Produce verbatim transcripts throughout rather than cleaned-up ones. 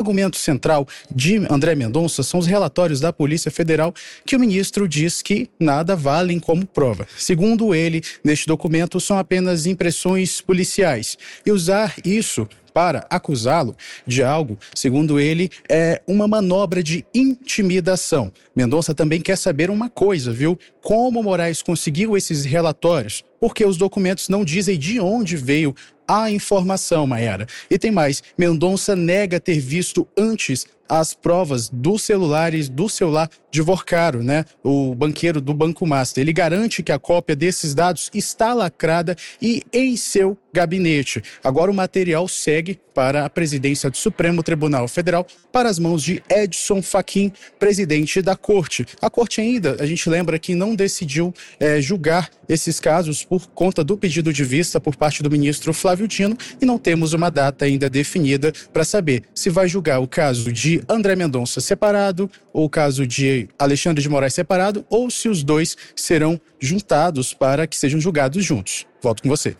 argumento central de André Mendonça são os relatórios da Polícia Federal que o ministro diz que nada valem como prova. Segundo ele, neste documento são apenas impressões policiais. E usar isso para acusá-lo de algo, segundo ele, é uma manobra de intimidação. Mendonça também quer saber uma coisa, viu? Como Moraes conseguiu esses relatórios? Porque os documentos não dizem de onde veio a informação, Mayara. E tem mais, Mendonça nega ter visto antes as provas dos celulares, do celular de Vorcaro, né? O banqueiro do Banco Master. Ele garante que a cópia desses dados está lacrada e em seu gabinete. Agora o material segue para a presidência do Supremo Tribunal Federal, para as mãos de Edson Fachin, presidente da Corte. A Corte ainda, a gente lembra que não decidiu é, julgar esses casos por conta do pedido de vista por parte do ministro Flávio Dino e não temos uma data ainda definida para saber se vai julgar o caso de André Mendonça separado, ou o caso de Alexandre de Moraes separado, ou se os dois serão juntados para que sejam julgados juntos. Volto com você.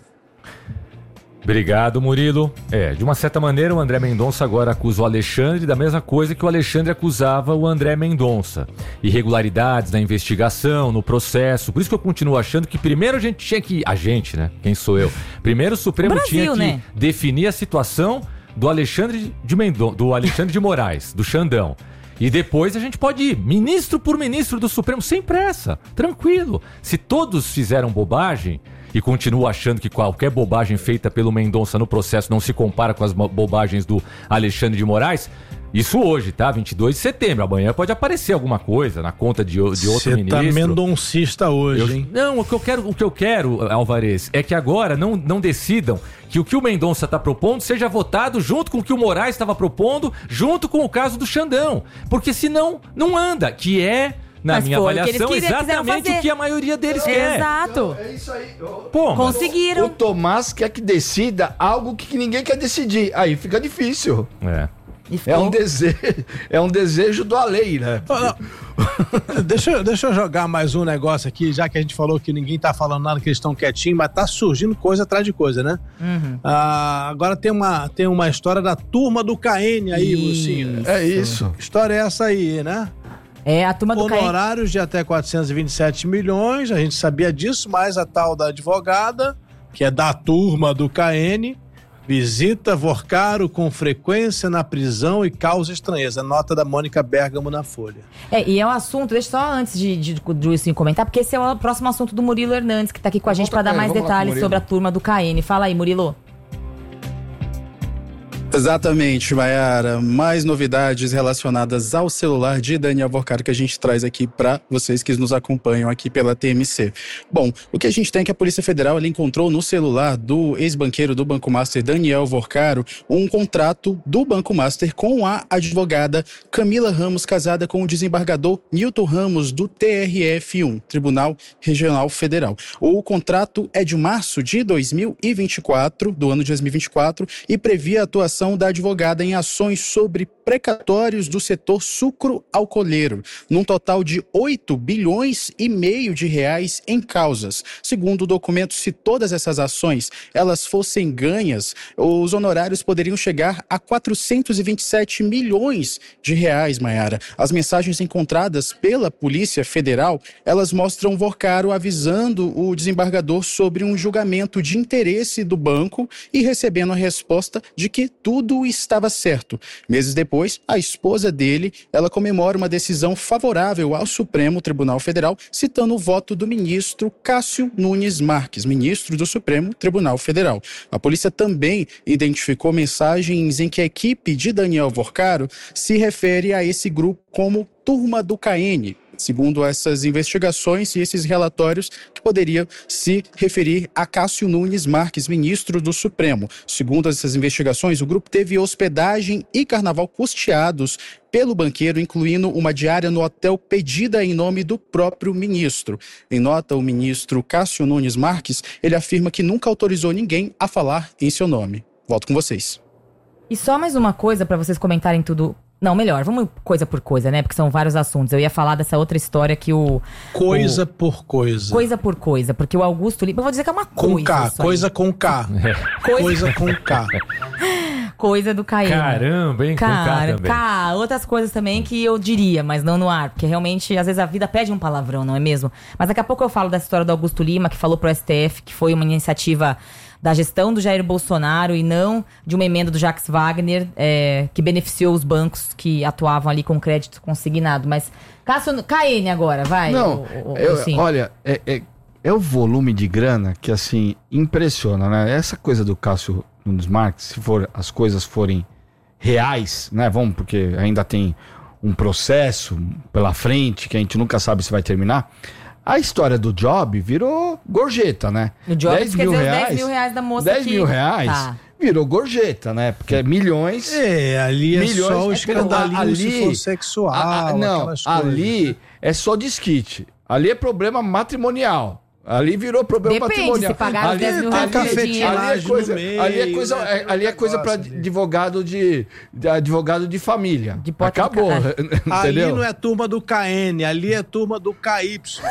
Obrigado, Murilo. É, de uma certa maneira, o André Mendonça agora acusa o Alexandre da mesma coisa que o Alexandre acusava o André Mendonça. Irregularidades na investigação, no processo. Por isso que eu continuo achando que primeiro a gente tinha que... A gente, né? Quem sou eu? Primeiro o Supremo Brasil, tinha que né? definir a situação do Alexandre de Mendonça, do Alexandre de Moraes, do Xandão. E depois a gente pode ir ministro por ministro do Supremo, sem pressa, tranquilo. Se todos fizeram bobagem e continuam achando que qualquer bobagem feita pelo Mendonça no processo não se compara com as bobagens do Alexandre de Moraes, isso hoje, tá? vinte e dois de setembro. Amanhã pode aparecer alguma coisa na conta de, de outro Cê ministro. Você tá mendoncista hoje, eu, hein? Não, o que eu quero, o que eu quero, Alvarez, é que agora não, não decidam que o que o Mendonça está propondo seja votado junto com o que o Moraes estava propondo, junto com o caso do Xandão. Porque senão não anda, que é... Na Mas minha foi avaliação, o que eles exatamente o que a maioria deles é, quer. Exato. É isso aí. Pô, conseguiram. O Tomás quer que decida algo que ninguém quer decidir. Aí fica difícil. É. É um desejo, é um desejo do além, né? deixa, eu- deixa eu jogar mais um negócio aqui, já que a gente falou que ninguém tá falando nada, que eles estão quietinhos, mas tá surgindo coisa atrás de coisa, né? Uhum. Ah, agora tem uma, tem uma história da turma do K N aí, Lucinho. É isso. Que história é essa aí, né? É, a turma do Caim. Honorários de até quatrocentos e vinte e sete milhões, a gente sabia disso, mas a tal da advogada, que é da turma do K N, visita Vorcaro com frequência na prisão e causa estranheza. Nota da Mônica Bergamo na Folha. É, e é um assunto, deixa só antes de, de, de Luizinho comentar, porque esse é o próximo assunto do Murilo Hernandes, que tá aqui com a gente para dar mais vamos lá com o detalhes Murilo. sobre a turma do K N. Fala aí, Murilo. Exatamente, Mayara. Mais novidades relacionadas ao celular de Daniel Vorcaro que a gente traz aqui para vocês que nos acompanham aqui pela T M C. Bom, o que a gente tem é que a Polícia Federal ela encontrou no celular do ex-banqueiro do Banco Master, Daniel Vorcaro, um contrato do Banco Master com a advogada Camila Ramos, casada com o desembargador Nilton Ramos, do T R F um, Tribunal Regional Federal. O contrato é de março de dois mil e vinte e quatro, do ano de dois mil e vinte e quatro, e previa a atuação da advogada em ações sobre precatórios do setor sucro-alcooleiro, num total de oito bilhões e meio de reais em causas. Segundo o documento, se todas essas ações elas fossem ganhas, os honorários poderiam chegar a quatrocentos e vinte e sete milhões de reais, Mayara. As mensagens encontradas pela Polícia Federal, elas mostram Vorcaro avisando o desembargador sobre um julgamento de interesse do banco e recebendo a resposta de que tudo estava certo. Meses depois, a esposa dele, ela comemora uma decisão favorável ao Supremo Tribunal Federal, citando o voto do ministro Cássio Nunes Marques, ministro do Supremo Tribunal Federal. A polícia também identificou mensagens em que a equipe de Daniel Vorcaro se refere a esse grupo como Turma do K N, segundo essas investigações e esses relatórios que poderiam se referir a Cássio Nunes Marques, ministro do Supremo. Segundo essas investigações, o grupo teve hospedagem e carnaval custeados pelo banqueiro, incluindo uma diária no hotel pedida em nome do próprio ministro. Em nota, o ministro Cássio Nunes Marques, ele afirma que nunca autorizou ninguém a falar em seu nome. Volto com vocês. E só mais uma coisa pra vocês comentarem tudo. Não, melhor, vamos coisa por coisa, né? Porque são vários assuntos. Eu ia falar dessa outra história que o... Coisa o, por coisa. Coisa por coisa, porque o Augusto Lima... Eu vou dizer que é uma coisa. Com K, isso aí. coisa com K. Coisa- Coisa com K. coisa do Caê. Caramba, hein? Com K Cara, também. K, outras coisas também que eu diria, mas não no ar. Porque realmente, às vezes a vida pede um palavrão, não é mesmo? Mas daqui a pouco eu falo dessa história do Augusto Lima, que falou pro S T F que foi uma iniciativa da gestão do Jair Bolsonaro e não de uma emenda do Jacques Wagner, é, que beneficiou os bancos que atuavam ali com crédito consignado. Mas, Cássio, K N agora, vai. Não, o, o, eu- assim. olha, é, é, é o volume de grana que, assim, impressiona, né? Essa coisa do Cássio Nunes Marques, se for, as coisas forem reais, né? Vamos, porque ainda tem um processo pela frente que a gente nunca sabe se vai terminar. A história do Job virou gorjeta, né? O Job dez quer mil dizer os reais, dez mil reais da moça dez que- mil reais Tá. virou gorjeta, né? Porque é milhões... É, ali é Milhões, só o é escandalinho ali- se for sexual, Ah, ah, não, aquelas coisas. ali é só desquite. Ali é problema matrimonial. Ali virou problema Depende, matrimonial. se pagar os ali, dez mil reais ali, de ali dinheiro. é coisa, no meio, ali é coisa, né? é- ali é coisa para Negócio ali. advogado de, de advogado de família. De porta de Acabou, ca- entendeu? Ali não é turma do K N, ali é turma do K Y.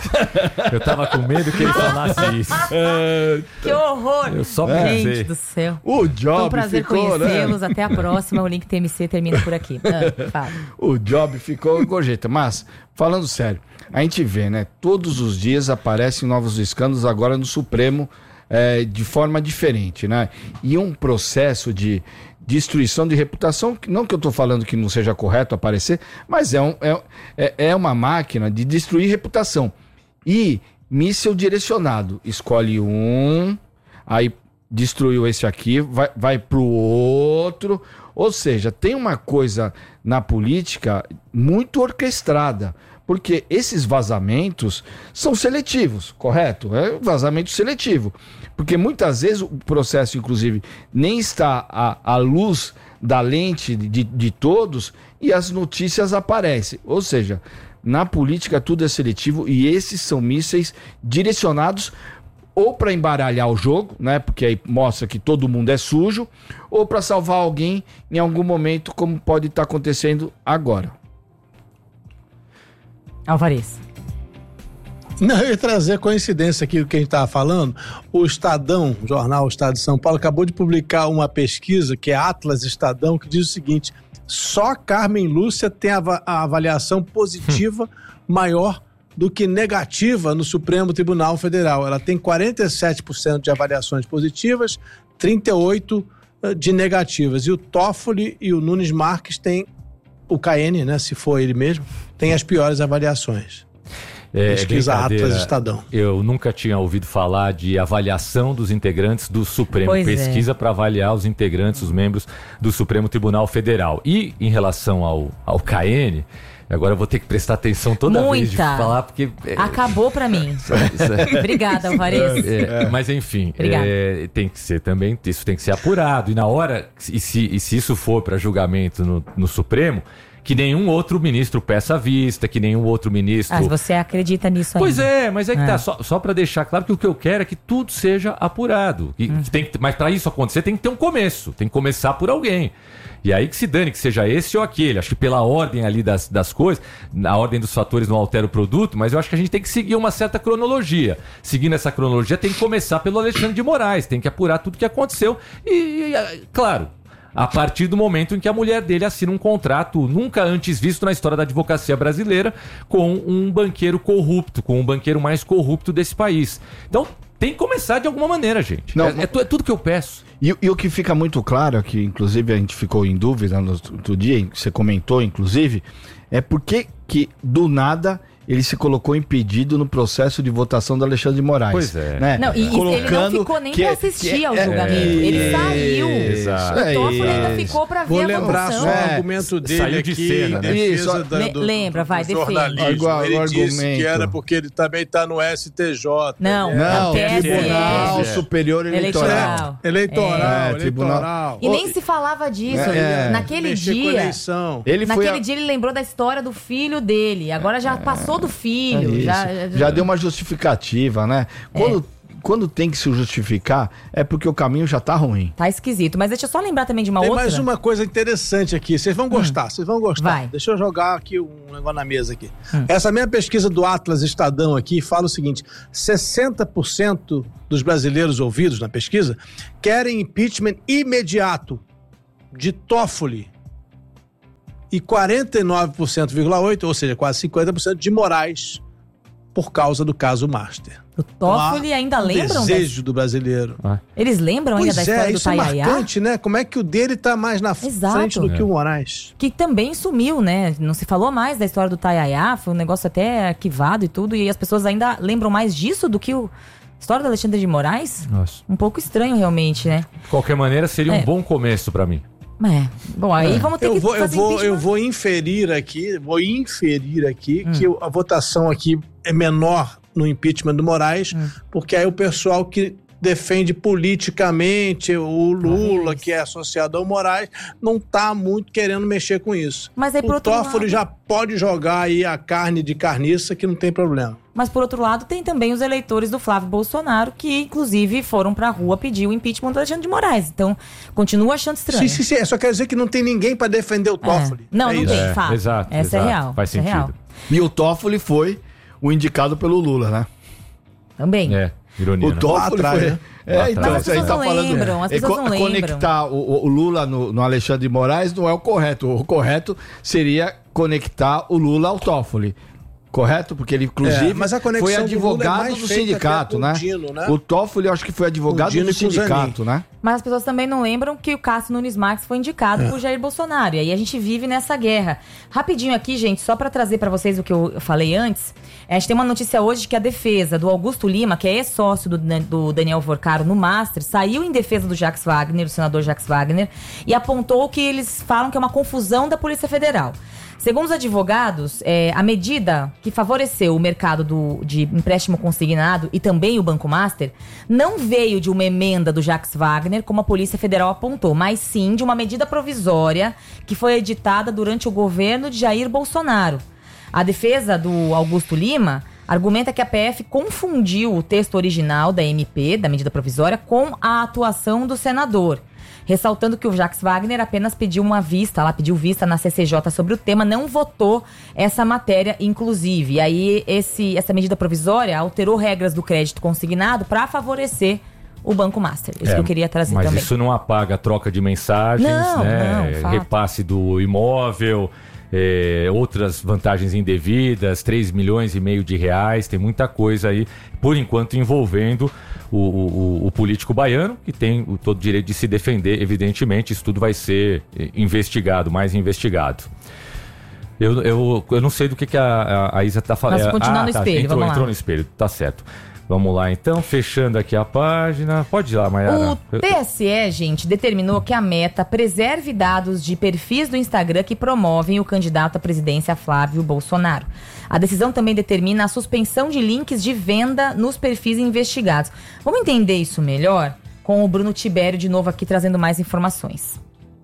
Eu tava com medo que ele falasse isso. Que horror! Eu só Gente pensei. do céu. O Foi um Job prazer ficou, né? conhecê-los. Até a próxima. O Link T M C termina por aqui. Ah, fala. O Job ficou gorjeta. Mas, falando sério, a gente vê, né? Todos os dias aparecem novos escândalos agora no Supremo é, de forma diferente, né? E um processo de destruição de reputação, que- não que eu tô falando que não seja correto aparecer, mas é, um, é, é- é uma máquina de destruir reputação. E míssil direcionado. Escolhe um, aí destruiu esse aqui, vai, vai pro outro. Ou seja, tem uma coisa na política muito orquestrada. Porque esses vazamentos são seletivos, correto? É um vazamento seletivo. Porque muitas vezes o processo, inclusive, nem está à, à luz da lente de, de todos e as notícias aparecem. Ou seja, na política tudo é seletivo e esses são mísseis direcionados ou para embaralhar o jogo, né? Porque aí mostra que todo mundo é sujo, ou para salvar alguém em algum momento, como pode estar acontecendo agora. Alvarez. Não, eu ia trazer coincidência aqui do que a gente estava falando. O Estadão, o jornal Estado de São Paulo, acabou de publicar uma pesquisa, que é Atlas Estadão, que diz o seguinte: só Carmen Lúcia tem a, ava- a avaliação positiva maior do que negativa no Supremo Tribunal Federal. Ela tem quarenta e sete por cento de avaliações positivas, trinta e oito por cento de negativas. E o Toffoli e o Nunes Marques têm, o K N, né, se for ele mesmo, tem as piores avaliações. É, Pesquisa brincadeira. Atlas Estadão. Eu nunca tinha ouvido falar de avaliação dos integrantes do Supremo. Pois é. Pesquisa para avaliar os integrantes, os membros do Supremo Tribunal Federal. E em relação ao, ao K N, agora eu vou ter que prestar atenção toda vez de Muita. falar, porque... é, Acabou pra mim. isso é- Obrigada, Alvarez. É, mas enfim, Obrigada. é, tem que ser também, isso tem que ser apurado. E na hora, e se, e se isso for para julgamento no, no Supremo, que nenhum outro ministro peça vista, que nenhum outro ministro. Ah, você acredita nisso aí? Pois é, mas é que É. tá, só, só para deixar claro que o que eu quero é que tudo seja apurado. E, Hum. que tem que- mas para isso acontecer tem que ter um começo, tem que começar por alguém. E aí que se dane, que seja esse ou aquele. Acho que pela ordem ali das, das coisas, na ordem dos fatores não altera o produto, mas eu acho que a gente tem que seguir uma certa cronologia. Seguindo essa cronologia, tem que começar pelo Alexandre de Moraes, tem que apurar tudo que aconteceu. E, e, claro, a partir do momento em que a mulher dele assina um contrato nunca antes visto na história da advocacia brasileira com um banqueiro corrupto, com um banqueiro mais corrupto desse país. Então, tem que começar de alguma maneira, gente. Não, é, é tu- é tudo que eu peço. E, e o que fica muito claro, que inclusive a gente ficou em dúvida no outro dia, você comentou inclusive, é porque que do nada ele se colocou impedido no processo de votação do Alexandre de Moraes. Pois é. Né? Não, e, e ele não Colocando ficou nem que pra é- assistir que é- ao é- julgamento. ele é- saiu. Exato. O Toffoli ainda É isso. ficou pra Vou ver a lembrar votação. só o É, argumento dele saiu de aqui cena, em né? defesa Isso, da- le- do, lembra, do vai, defende. jornalismo. Igual- ele o disse argumento. que era porque ele também está no S T J. Não, né? Não, T S E. Tribunal É. Superior Eleitoral. Eleitoral. Eleitoral, É, tribunal. eleitoral. E nem se falava disso. É, é. Naquele Mexer com dia. eleição. Ele foi Naquele a- dia ele lembrou da história do filho dele. Agora já passou do filho. Isso. Já, Já deu uma justificativa, né? Quando, quando tem que se justificar, é porque o caminho já tá ruim. Tá esquisito. Mas deixa eu só lembrar também de uma Tem outra. mais uma coisa interessante aqui. Vocês vão gostar, vocês vão gostar. Vai. Deixa eu jogar aqui um negócio na mesa aqui. Essa mesma pesquisa do Atlas Estadão aqui fala o seguinte: sessenta por cento dos brasileiros ouvidos na pesquisa querem impeachment imediato de Toffoli e quarenta e nove vírgula oito por cento, ou seja, quase cinquenta por cento de Moraes, por causa do caso Master. O Toffoli ainda lembram? O desejo do brasileiro. Ah. Eles lembram ainda Pois da história é, do isso é Tayayá? marcante, né? Como é que o dele tá mais na Exato. frente do É. que o Moraes. Que também sumiu, né? Não se falou mais da história do Tayayá, foi um negócio até arquivado e tudo, e as pessoas ainda lembram mais disso do que o... a história do Alexandre de Moraes? Nossa. Um pouco estranho, realmente, né? De qualquer maneira, seria É. um bom começo pra mim. É. Bom, aí vamos ter Eu que vou, eu, fazer vou, impeachment. eu vou inferir aqui, vou inferir aqui Hum. que a votação aqui é menor no impeachment do Moraes, Hum. porque aí o pessoal que defende politicamente o Lula, Talvez. que é associado ao Moraes, não tá muito querendo mexer com isso. Mas aí, por O outro Toffoli lado- já pode jogar aí a carne de carniça, que não tem problema. Mas, por outro lado, tem também os eleitores do Flávio Bolsonaro, que, inclusive, foram pra rua pedir o impeachment do Alexandre de Moraes. Então, continuo achando estranho. Sim, sim, sim. Só quer dizer que não tem ninguém para defender o É. Toffoli. Não, É não isso. tem, É, fato. exato, Essa exato. é real. Faz essa é sentido. real. E o Toffoli foi o indicado pelo Lula, né? Também. É, ironia, O né? Toffoli Lá atrás, foi. né? É, Lá então, atrás. isso aí Mas tá as pessoas falando. não lembram, as é, pessoas co- não lembram. Conectar o, o Lula no, no Alexandre de Moraes não é o correto. O correto seria conectar o Lula ao Toffoli. Correto? Porque ele, inclusive, É, mas a conexão foi do Lula é advogado mais do feita sindicato, até com né? o Dino, né? O Toffoli, eu acho que foi advogado O Dino do e com o sindicato, né? Mas as pessoas também não lembram que o Cássio Nunes Marques foi indicado É. por Jair Bolsonaro. E aí a gente vive nessa guerra. Rapidinho aqui, gente, só pra trazer pra vocês o que eu falei antes. A gente tem uma notícia hoje de que a defesa do Augusto Lima, que é ex-sócio do, do Daniel Vorcaro no Master, saiu em defesa do Jacques Wagner, do senador Jacques Wagner, e apontou que eles falam que é uma confusão da Polícia Federal. Segundo os advogados, é, a medida que favoreceu o mercado do, de empréstimo consignado e também o Banco Master não veio de uma emenda do Jacques Wagner, como a Polícia Federal apontou, mas sim de uma medida provisória que foi editada durante o governo de Jair Bolsonaro. A defesa do Augusto Lima argumenta que a P F confundiu o texto original da M P, da medida provisória, com a atuação do senador. Ressaltando que o Jacques Wagner apenas pediu uma vista, lá pediu vista na C C J sobre o tema, não votou essa matéria, inclusive. E aí esse, essa medida provisória alterou regras do crédito consignado para favorecer o Banco Master. Isso É, que eu queria trazer mas também. isso não apaga a troca de mensagens, Não, né? não, fato. Repasse do imóvel, é, outras vantagens indevidas, três milhões e meio de reais, tem muita coisa aí, por enquanto, envolvendo o, o, o político baiano, que tem o todo direito de se defender, evidentemente, isso tudo vai ser investigado, mais investigado. Eu, eu, eu não sei do que, que a, a Isa tá falando. Mas continuar no tá, espelho, entrou, vamos lá. entrou no espelho, tá certo. Vamos lá, então, fechando aqui a página. Pode ir lá, Mayara. O T S E, gente, determinou que a Meta preserve dados de perfis do Instagram que promovem o candidato à presidência Flávio Bolsonaro. A decisão também determina a suspensão de links de venda nos perfis investigados. Vamos entender isso melhor com o Bruno Tibério de novo aqui trazendo mais informações.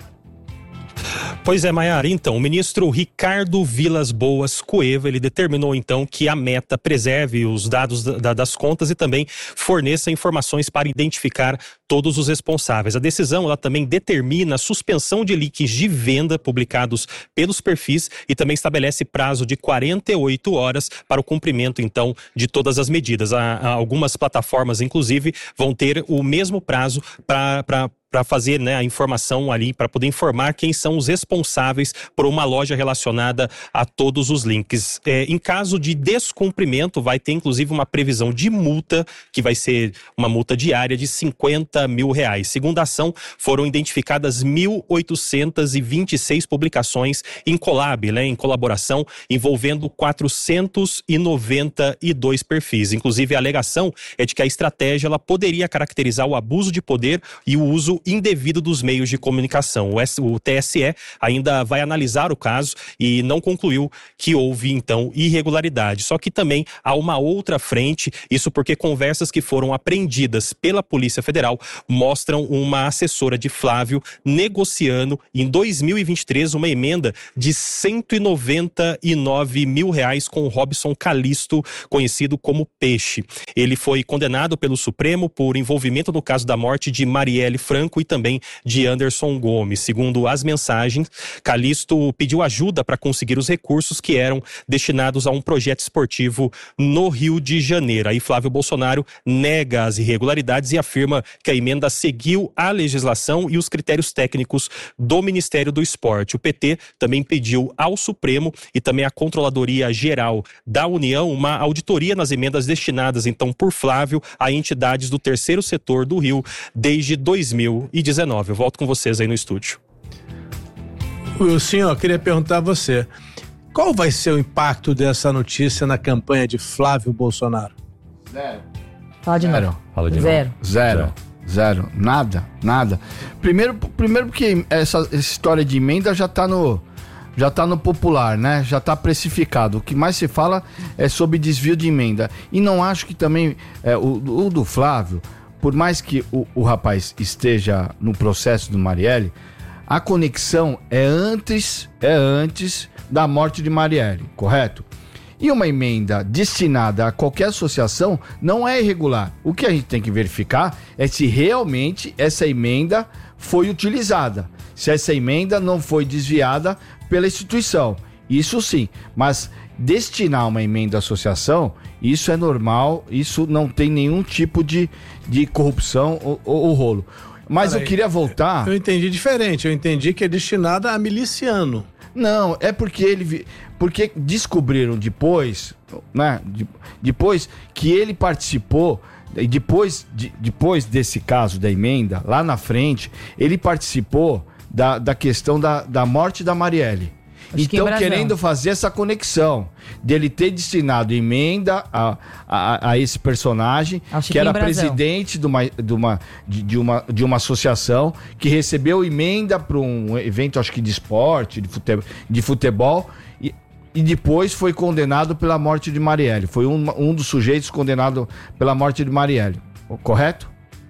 Pois é, Mayara. Então, o ministro Ricardo Vilas Boas Cueva, ele determinou então que a Meta preserve os dados da, das contas e também forneça informações para identificar todos os responsáveis. A decisão, ela também determina a suspensão de links de venda publicados pelos perfis e também estabelece prazo de quarenta e oito horas para o cumprimento, então, de todas as medidas. Há, há algumas plataformas, inclusive, vão ter o mesmo prazo para para para fazer, né, a informação ali, para poder informar quem são os responsáveis por uma loja relacionada a todos os links. É, em caso de descumprimento, vai ter inclusive uma previsão de multa, que vai ser uma multa diária de cinquenta mil reais. Segundo a ação, foram identificadas mil oitocentas e vinte e seis publicações em collab, né, em colaboração, envolvendo quatrocentos e noventa e dois perfis. Inclusive, a alegação é de que a estratégia ela poderia caracterizar o abuso de poder e o uso indevido dos meios de comunicação. O T S E ainda vai analisar o caso e não concluiu que houve, então, irregularidade. Só que também há uma outra frente, isso porque conversas que foram apreendidas pela Polícia Federal mostram uma assessora de Flávio negociando, em dois mil e vinte e três, uma emenda de cento e noventa e nove mil reais com Robson Calisto, conhecido como Peixe. Ele foi condenado pelo Supremo por envolvimento no caso da morte de Marielle Franco técnico e também de Anderson Gomes. Segundo as mensagens, Calixto pediu ajuda para conseguir os recursos que eram destinados a um projeto esportivo no Rio de Janeiro. Aí Flávio Bolsonaro nega as irregularidades e afirma que a emenda seguiu a legislação e os critérios técnicos do Ministério do Esporte. O P T também pediu ao Supremo e também à Controladoria Geral da União uma auditoria nas emendas destinadas, então, por Flávio a entidades do terceiro setor do Rio desde dois mil e dezenove. Eu volto com vocês aí no estúdio. Wilson, eu queria perguntar a você, qual vai ser o impacto dessa notícia na campanha de Flávio Bolsonaro? Zero. Fala de Zero. novo. Fala de Zero. novo. Zero. Zero. Nada. Nada. Primeiro, primeiro porque essa, essa história de emenda já tá no... Já tá no popular, né? Já tá precificado. O que mais se fala é sobre desvio de emenda. E não acho que também é, o, o do Flávio, por mais que o, o rapaz esteja no processo do Marielle, a conexão é antes, é antes da morte de Marielle, correto? E uma emenda destinada a qualquer associação não é irregular. O que a gente tem que verificar é se realmente essa emenda foi utilizada. Se essa emenda não foi desviada pela instituição. Isso sim, mas destinar uma emenda à associação, isso é normal, isso não tem nenhum tipo de, de corrupção ou, ou, ou rolo. Mas Peraí, eu queria voltar... Eu entendi diferente, eu entendi que é destinada a miliciano. Não, é porque ele... Porque descobriram depois, né? De, depois que ele participou... E depois, de, depois desse caso da emenda, lá na frente, ele participou da, da questão da, da morte da Marielle. Acho que então, em querendo fazer essa conexão dele ter destinado emenda a, a, a esse personagem, Acho que, que era em Brasão. presidente de uma, de, uma, de, de, uma, de uma associação, que recebeu emenda para um evento, acho que de esporte, de futebol, de futebol e, e depois foi condenado pela morte de Marielle. Foi um, um dos sujeitos condenado pela morte de Marielle. Correto?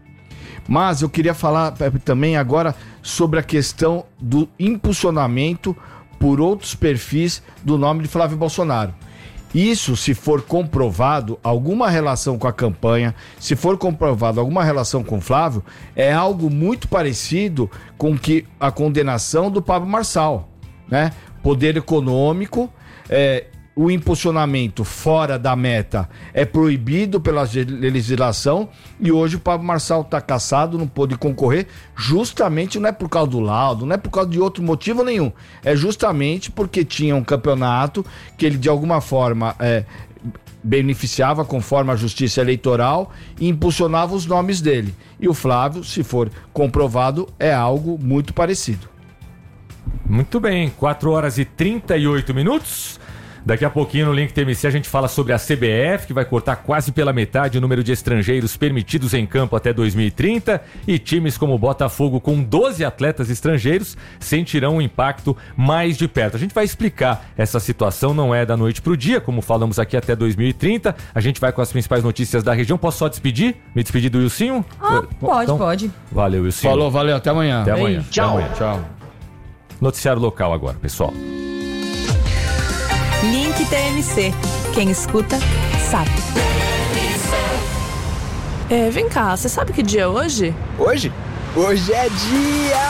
Mas eu queria falar também agora sobre a questão do impulsionamento por outros perfis do nome de Flávio Bolsonaro. Isso, se for comprovado alguma relação com a campanha, se for comprovado alguma relação com Flávio, é algo muito parecido com que a condenação do Pablo Marçal, né? Poder econômico, é, o impulsionamento fora da meta é proibido pela legislação e hoje o Pablo Marçal está cassado, não pôde concorrer, justamente não é por causa do laudo, não é por causa de outro motivo nenhum, é justamente porque tinha um campeonato que ele de alguma forma é, beneficiava conforme a justiça eleitoral e impulsionava os nomes dele. E o Flávio, se for comprovado, é algo muito parecido. Muito bem, quatro horas e trinta e oito minutos. Daqui a pouquinho no Link T M C a gente fala sobre a C B F, que vai cortar quase pela metade o número de estrangeiros permitidos em campo até dois mil e trinta, e times como o Botafogo com doze atletas estrangeiros sentirão o impacto mais de perto. A gente vai explicar essa situação, não é da noite pro dia, como falamos aqui, até dois mil e trinta. A gente vai com as principais notícias da região. Posso só despedir? Me despedir do Wilsinho? Ah, pode, então, pode. Valeu, Wilsinho. Falou, valeu, até amanhã. Até amanhã. Beijo. Tchau. Até amanhã. Tchau. Noticiário local agora, pessoal. Link T M C. Quem escuta, sabe. É, vem cá, você sabe que dia é hoje? Hoje? Hoje é dia